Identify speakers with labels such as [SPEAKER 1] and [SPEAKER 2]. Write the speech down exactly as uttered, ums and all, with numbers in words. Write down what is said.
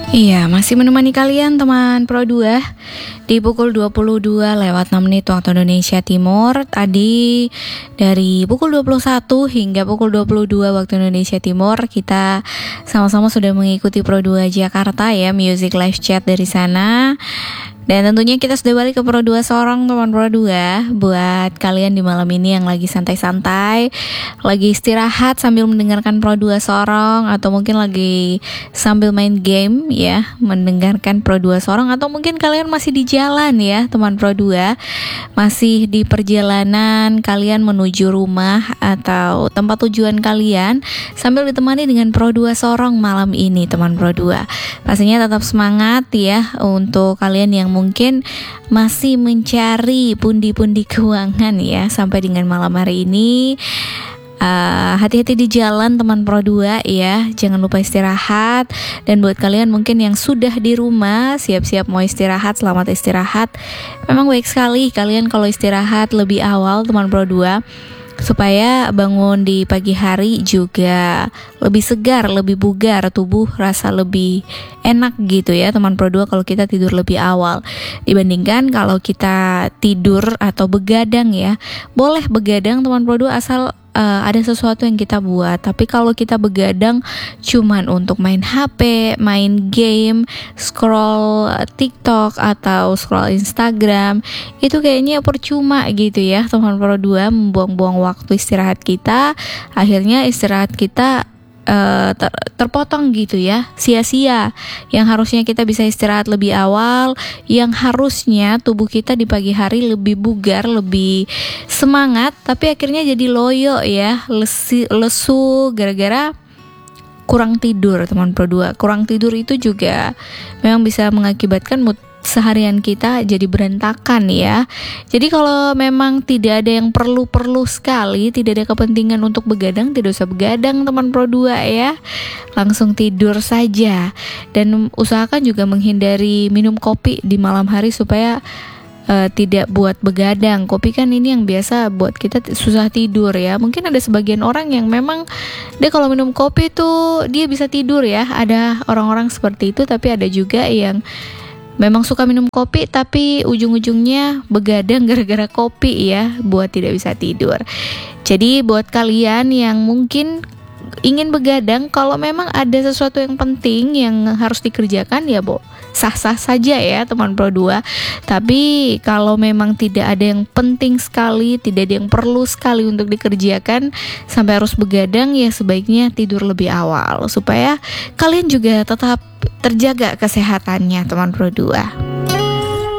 [SPEAKER 1] Iya, masih menemani kalian teman Pro dua di pukul dua puluh dua lewat enam menit waktu Indonesia Timur. Tadi dari pukul dua puluh satu hingga pukul dua puluh dua waktu Indonesia Timur kita sama-sama sudah mengikuti Pro dua Jakarta ya, music live chat dari sana. Dan tentunya kita sudah balik ke Pro dua Sorong teman Pro dua. Buat kalian di malam ini yang lagi santai-santai, lagi istirahat sambil mendengarkan Pro dua Sorong, atau mungkin lagi sambil main game ya, mendengarkan Pro dua Sorong, atau mungkin kalian masih di jalan ya teman Pro dua, masih di perjalanan kalian menuju rumah atau tempat tujuan kalian, sambil ditemani dengan Pro dua Sorong malam ini teman Pro dua. Pastinya tetap semangat ya untuk kalian yang mungkin masih mencari pundi-pundi keuangan ya sampai dengan malam hari ini. Uh, hati-hati di jalan teman Pro dua ya, jangan lupa istirahat. Dan buat kalian mungkin yang sudah di rumah, siap-siap mau istirahat, selamat istirahat. Memang baik sekali kalian kalau istirahat lebih awal teman Pro dua, supaya bangun di pagi hari juga lebih segar, lebih bugar, tubuh rasa lebih enak gitu ya teman Pro dua kalau kita tidur lebih awal dibandingkan kalau kita tidur atau begadang ya. Boleh begadang teman Pro dua asal Uh, ada sesuatu yang kita buat. Tapi kalau kita begadang cuman untuk main H P, main game, scroll TikTok atau scroll Instagram, itu kayaknya percuma gitu ya teman Pro dua, membuang-buang waktu istirahat kita. Akhirnya istirahat kita Uh, ter- terpotong gitu ya, sia-sia. Yang harusnya kita bisa istirahat lebih awal, yang harusnya tubuh kita di pagi hari lebih bugar, lebih semangat, tapi akhirnya jadi loyo ya, lesi, lesu gara-gara kurang tidur teman Pro dua. Kurang tidur itu juga memang bisa mengakibatkan mood seharian kita jadi berantakan ya. Jadi kalau memang tidak ada yang perlu-perlu sekali, tidak ada kepentingan untuk begadang, tidak usah begadang teman Pro dua ya. Langsung tidur saja. Dan usahakan juga menghindari minum kopi di malam hari supaya Uh, tidak buat begadang. Kopi kan ini yang biasa buat kita t- susah tidur ya. Mungkin ada sebagian orang yang memang dia kalau minum kopi tuh dia bisa tidur ya. Ada orang-orang seperti itu, tapi ada juga yang memang suka minum kopi tapi ujung-ujungnya begadang gara-gara kopi ya, buat tidak bisa tidur. Jadi buat kalian yang mungkin ingin begadang, kalau memang ada sesuatu yang penting yang harus dikerjakan ya Bo, sah-sah saja ya teman Pro dua. Tapi kalau memang tidak ada yang penting sekali, tidak ada yang perlu sekali untuk dikerjakan sampai harus begadang, ya sebaiknya tidur lebih awal supaya kalian juga tetap terjaga kesehatannya teman Pro dua.